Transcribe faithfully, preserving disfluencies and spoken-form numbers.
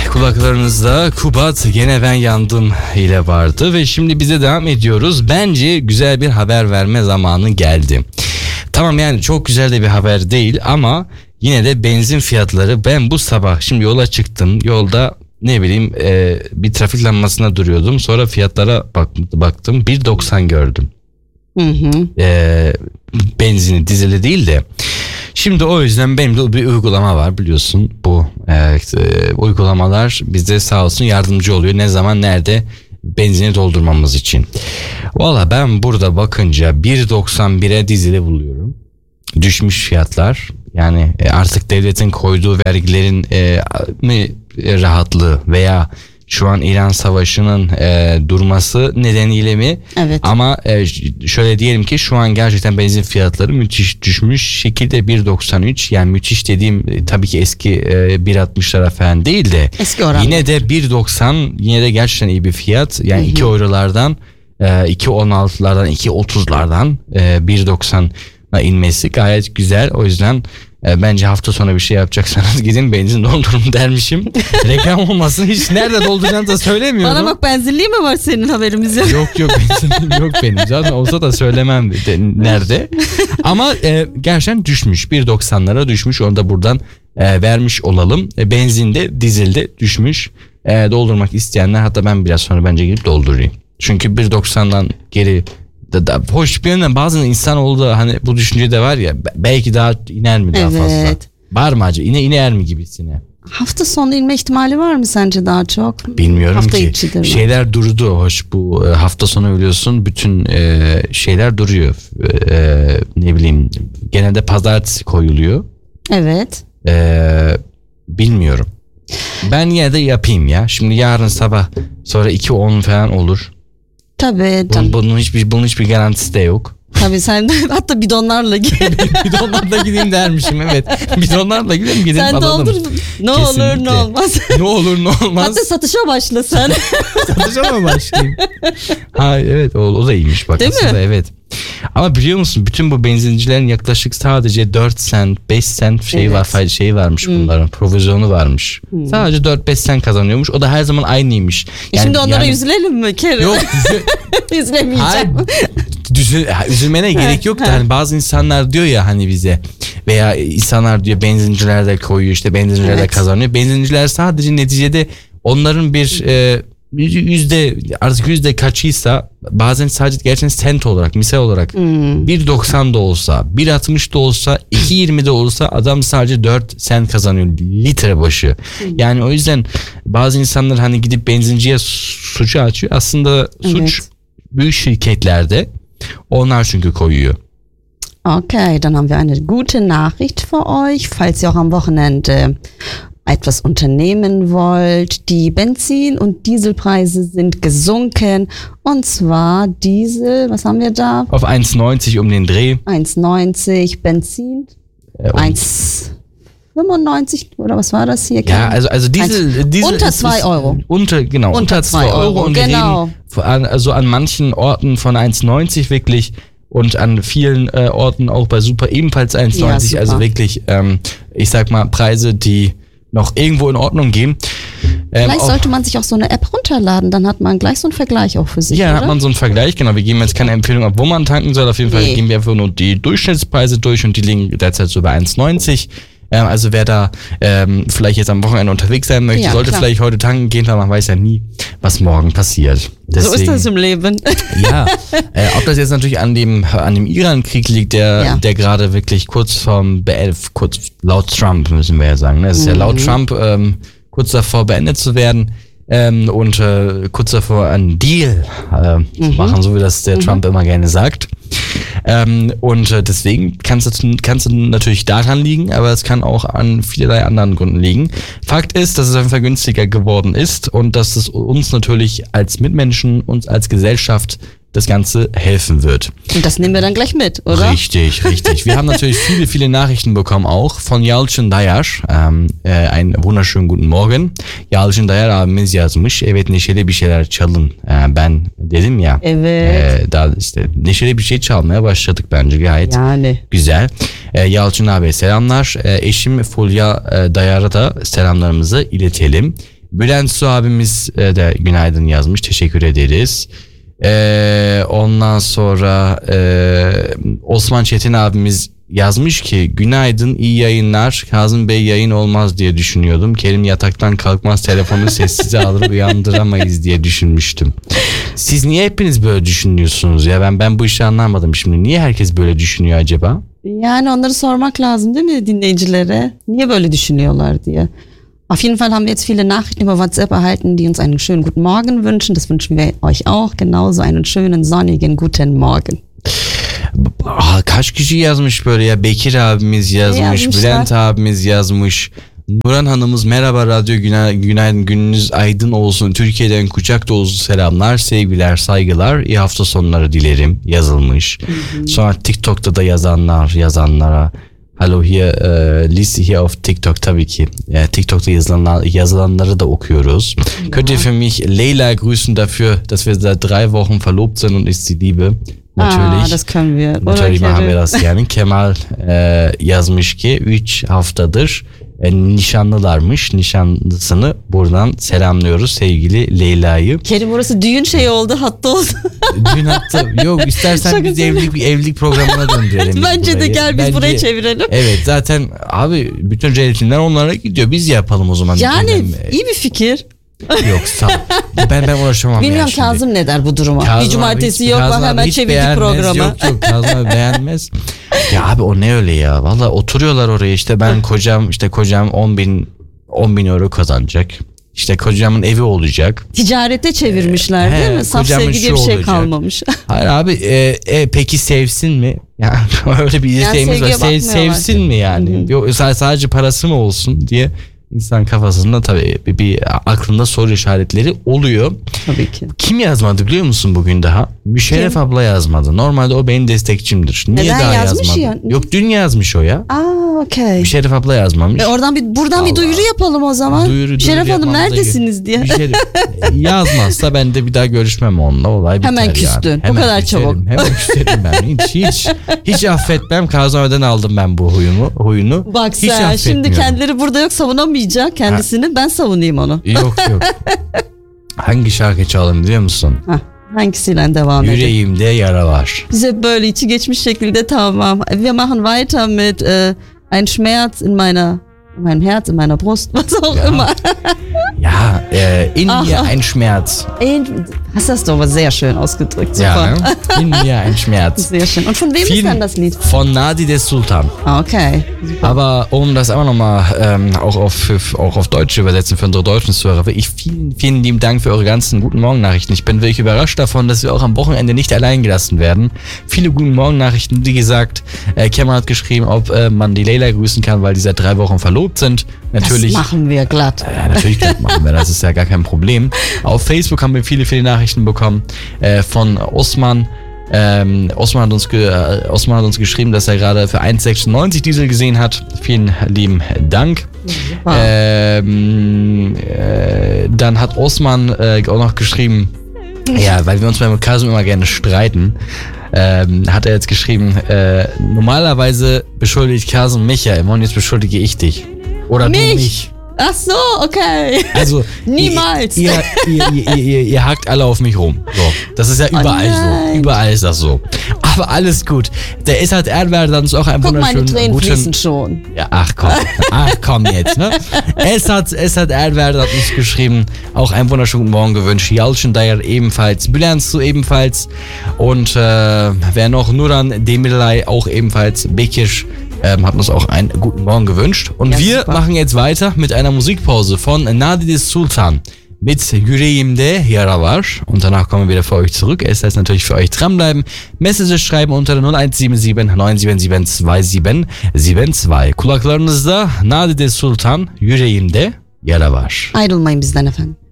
kulaklarınızda Kubat Gene Ben Yandım ile vardı ve şimdi bize devam ediyoruz. Bence güzel bir haber verme zamanı geldi. Tamam, yani çok güzel de bir haber değil ama yine de benzin fiyatları, ben bu sabah şimdi yola çıktım, yolda ne bileyim e, bir trafik lambasına duruyordum, sonra fiyatlara bak, baktım bir doksan gördüm. Hı hı. E, benzini, dizeli değil de. Şimdi o yüzden benim de bir uygulama var, biliyorsun bu e, uygulamalar bize sağ olsun yardımcı oluyor ne zaman nerede benzini doldurmamız için. Valla ben burada bakınca bir doksan bire dizeli buluyorum. Düşmüş fiyatlar, yani artık devletin koyduğu vergilerin e, mi rahatlığı veya şu an İran Savaşı'nın e, durması nedeniyle mi? Evet. Ama e, şöyle diyelim ki şu an gerçekten benzin fiyatları müthiş düşmüş şekilde bir doksan üç, yani müthiş dediğim e, tabii ki eski e, bir altmışlara falan değil de eski oranlı. Yine de bir doksan yine de gerçekten iyi bir fiyat. Yani iki eurolardan e, iki on altılardan iki otuzlardan e, bir doksana inmesi gayet güzel. O yüzden E, bence hafta sonu bir şey yapacaksanız gidin benzin doldurun dermişim. Reklam olmasın, hiç nerede dolduracağını da söylemiyorum. Bana bak, benzinliği mi var senin, haberimiz yok? Yok yok benzinliğim yok benim. Zaten olsa da söylemem de, nerede. Ama e, gerçekten düşmüş. bir doksanlara düşmüş. Onu da buradan e, vermiş olalım. E, benzinde, dizelde düşmüş. E, doldurmak isteyenler, hatta ben biraz sonra bence gidip doldurayım. Çünkü bir doksandan geri Da, da, hoş bir yandan bazen insan oldu, hani bu düşünce de var ya, belki daha iner mi daha evet. fazla? Var mı acaba? İne iner mi gibisine? Hafta sonu inme ihtimali var mı sence daha çok? Bilmiyorum hafta ki. Şeyler mi? Durdu. Hoş bu hafta sonu biliyorsun bütün e, şeyler duruyor. E, ne bileyim, genelde pazartesi koyuluyor. Evet. E, bilmiyorum. Ben yine de yapayım ya. Şimdi yarın sabah sonra iki on falan olur. Tabii. Bunun, bunun hiçbir bunun hiçbir garantisi de yok. Tabii sen de hatta bidonlarla git. Bidonlarla gideyim dermişim, evet. Bidonlarla gidelim gidelim sen alalım. Sen doldur. Ne olur ne olmaz. Ne olur ne olmaz. Hatta satışa başla sen. Satışa mı başlayayım? Ha evet, o, o da iyiymiş bak. Değil aslında mi? Evet. Ama biliyor musun, bütün bu benzincilerin yaklaşık sadece dört sent beş sent şey evet. var, şey varmış hmm. bunların. Provizyonu varmış. Hmm. Sadece dört beş sent kazanıyormuş. O da her zaman aynıymış. Yani, şimdi onlara yani, üzülelim mi Kerim? Yok. Üzülemeyeceğim. Hayır. Düzül, üzülmene gerek yok da hani bazı insanlar diyor ya hani bize, veya insanlar diyor benzinciler de koyuyor, işte benzinciler evet. de kazanıyor. Benzinciler sadece neticede onların bir e, yüzde artık yüzde kaçıysa, bazen sadece gerçekten sent olarak, misal olarak hmm. bir doksan da olsa, bir altmış da olsa, iki yirmi de olsa adam sadece dört sent kazanıyor litre başı. Hmm. Yani o yüzden bazı insanlar hani gidip benzinciye suçu açıyor. Aslında suç evet. büyük şirketlerde. Onlar çünkü koyuyor. Okay, dann haben wir eine gute Nachricht für euch, falls ihr auch am Wochenende etwas unternehmen wollt. Die Benzin- und Dieselpreise sind gesunken. Und zwar Diesel, was haben wir da? Auf eins neunzig um den Dreh. eins neunzig, Benzin äh, eins fünfundneunzig oder was war das hier? Ja, also, also Diesel, Diesel unter zwei Euro. Unter, genau, unter zwei Euro. Und genau. Wir reden also an manchen Orten von eins neunzig wirklich und an vielen äh, Orten auch bei Super ebenfalls eins neunzig. Ja, also wirklich, ähm, ich sag mal, Preise, die noch irgendwo in Ordnung gehen. Ähm, Vielleicht sollte man sich auch so eine App runterladen, dann hat man gleich so einen Vergleich auch für sich. Ja, dann oder? hat man so einen Vergleich, genau. Wir geben jetzt keine Empfehlung ab, wo man tanken soll. Auf jeden Fall nee. geben wir einfach nur die Durchschnittspreise durch und die liegen derzeit so bei eins neunzig. Ähm, also wer da ähm, vielleicht jetzt am Wochenende unterwegs sein möchte, ja, sollte klar. vielleicht heute tanken gehen, weil man weiß ja nie, was morgen passiert. Deswegen, so ist das im Leben. Ja, äh, ob das jetzt natürlich an dem an dem Iran-Krieg liegt, der ja. der gerade wirklich kurz vorm Be- kurz laut Trump müssen wir ja sagen, ne? Es ist mhm. ja laut Trump ähm, kurz davor beendet zu werden. Ähm, und äh, kurz davor einen Deal äh, mhm. zu machen, so wie das der mhm. Trump immer gerne sagt. Ähm, und äh, deswegen kann es natürlich daran liegen, aber es kann auch an vielerlei anderen Gründen liegen. Fakt ist, dass es auf jeden Fall günstiger geworden ist und dass es uns natürlich als Mitmenschen, uns als Gesellschaft das Ganze helfen wird. Und das nehmen wir dann gleich mit, oder? Richtig, richtig. Wir haben natürlich viele, viele Nachrichten bekommen, auch von Yalçın Dayar. Ähm, e, einen wunderschönen guten Morgen. Yalçın Dayar abimiz yazmış. Evet, neşeli bir şeyler çalın. Ee, ben dedim ya. Evet. E, daha işte neşeli bir şey çalmaya başladık bence, gayet yani. Güzel. E, Yalçın abiye selamlar. E, eşim Fulya e, Dayar'a da selamlarımızı iletelim. Bülent Su abimiz e, de günaydın yazmış. Teşekkür ederiz. Ee, ondan sonra e, Osman Çetin abimiz yazmış ki günaydın, iyi yayınlar. Kazım Bey yayın olmaz diye düşünüyordum. Kerim yataktan kalkmaz, telefonu sessize alır, uyandıramayız diye düşünmüştüm. Siz niye hepiniz böyle düşünüyorsunuz ya? Ben ben bu işi anlamadım şimdi. Niye herkes böyle düşünüyor acaba? Yani onları sormak lazım değil mi dinleyicilere? Niye böyle düşünüyorlar diye. Auf jeden Fall haben wir jetzt viele Nachrichten über WhatsApp erhalten, die uns einen schönen guten Morgen wünschen. Das wünschen wir euch auch. Genauso einen schönen, sonnigen guten Morgen. Aa, kaç kişi yazmış böyle ya? Bekir abimiz yazmış, Yazmışlar. Bülent abimiz yazmış. Nuran Hanımız merhaba radyo, güna- günaydın, gününüz aydın olsun. Türkiye'den kucak dolusu selamlar, sevgiler, saygılar. İyi hafta sonları dilerim yazılmış. Hı hı. Sonra TikTok'ta da yazanlar yazanlara. Hallo hier, äh, liest hier auf TikTok tabii ki. Äh, TikTok'ta yazılanlar, yazılanları da okuyoruz. Ja. Könnt ihr für mich Leila grüßen dafür, dass wir seit drei Wochen verlobt sind und ich sie liebe? Natürlich. Ah, das können wir. Natürlich machen wir das yani. Kemal e, yazmış ki üç haftadır e, nişanlılarmış. Nişanlısını buradan selamlıyoruz sevgili Leyla'yı. Kerim orası düğün şeyi oldu, hatta oldu. Düğün hatta yok, istersen biz evlilik evlilik programına döndürelim. Bence burayı. de gel biz Bence, buraya çevirelim. Evet zaten abi bütün reytingler onlara gidiyor. Biz yapalım o zaman. Yani Bilmem, iyi bir fikir. Yok sağ ben ben uğraşamam. Bilmiyorum yani Kazım ne der bu duruma. Kazım bir cumartesi hiç, yok Kazım bak hemen hiç çevirdik beğenmez. programı. Yok yok Kazım abi beğenmez. Ya abi o ne öyle ya. Valla oturuyorlar oraya işte ben kocam işte kocam on bin on bin euro kazanacak. İşte kocamın evi olacak. Ticarete çevirmişler He, değil mi? Saf kocamın sevgi diye şu bir şey olacak. kalmamış. Hayır abi e, e, peki sevsin mi? Yani öyle bir isteğimiz var. sevgiye Sev, bakmıyorlar. sevsin mi yani? Yok sadece parası mı olsun diye insan kafasında tabii bir, bir aklında soru işaretleri oluyor. Tabii ki. Kim yazmadı biliyor musun bugün daha? Müşerref Kim? abla yazmadı. Normalde o benim destekçimdir. Niye Neden daha yazmış yazmadı? ya? Yok dün yazmış o ya. Aa okey. Müşerref abla yazmamış. E oradan bir buradan Allah. bir duyuru yapalım o zaman. Duyuru, Şeref duyuru Hanım yapmamıza neredesiniz diye. Müşerref yazmazsa ben de bir daha görüşmem onunla. Olay biter Hemen yani. küstün. Bu Hemen kadar küserim. çabuk. Hemen küserim ben. Hiç hiç hiç affetmem. Kazım'dan aldım ben bu huyumu. Huyunu. Bak hiç sen şimdi affetmiyorum. kendileri burada yok, savunamayacak kendisini. Ben savunayım onu. Yok yok. Hangi şarkı çalalım biliyor musun? Hah, hangisiyle devam edelim? Yüreğimde yara var. Bize böyle içi geçmiş şekilde tamam. Wir machen weiter mit äh, ein Schmerz in meiner, in meinem Herz, in meiner Brust, was auch Ja. immer. Ja, äh, in Aha. mir ein Schmerz. Ey, hast das doch aber sehr schön ausgedrückt. Super. Ja, ne? In mir ein Schmerz. Sehr schön. Und von wem ist dann das Lied? Von Nadide Sultan. Ah, okay. Super. Aber um das einmal nochmal ähm, auch, auf, auch auf Deutsch zu übersetzen für unsere deutschen Zuhörer, ich vielen, vielen lieben Dank für eure ganzen Guten Morgen-Nachrichten. Ich bin wirklich überrascht davon, dass wir auch am Wochenende nicht allein gelassen werden. Viele Guten Morgen-Nachrichten, wie gesagt, äh, Kemal hat geschrieben, ob äh, man die Leila grüßen kann, weil die seit drei Wochen verlobt sind. Natürlich, Das machen wir glatt. Ja, natürlich glatt machen wir, das ist ja gar kein Problem. Auf Facebook haben wir viele, viele Nachrichten bekommen äh, von Osman. Ähm, Osman, hat uns ge äh, Osman hat uns geschrieben, dass er gerade für eins Komma sechsundneunzig Diesel gesehen hat. Vielen lieben Dank. Super. Ähm, äh, dann hat Osman äh, auch noch geschrieben, ja, weil wir uns beim Kasum immer gerne streiten, ähm, hat er jetzt geschrieben, äh, normalerweise beschuldigt Kasum mich ja immer und jetzt beschuldige ich dich. Oder Mich? du mich. Ach so, okay. Also Niemals. Ihr, ihr, ihr, ihr, ihr hakt alle auf mich rum. So, das ist ja überall so. nein. Überall ist das so. Aber alles gut. Der Esat Erwer hat uns auch ein Guck, meine wunderschönen Tränen guten. fließen schon. Ja, ach komm, ach komm jetzt, ne? Esat Esat Erwer hat uns geschrieben, auch einen wunderschönen guten Morgen gewünscht. Yalçın Dayar ebenfalls, Bülent Su ebenfalls und äh, wer noch, Nuran Demirlay auch ebenfalls, Bekir Ähm, hat uns auch einen guten Morgen gewünscht. Und Ja, wir super. machen jetzt weiter mit einer Musikpause von Nadide Sultan mit Yüreğimde Yara var. Und danach kommen wir wieder für euch zurück. Es heißt natürlich für euch dranbleiben. Messages schreiben unter null eins sieben sieben neun sieben sieben zwei sieben sieben zwei. Kulaklarınızda Nadide Sultan Yüreğimde Yara var. Ayrılmayın bizden efendim.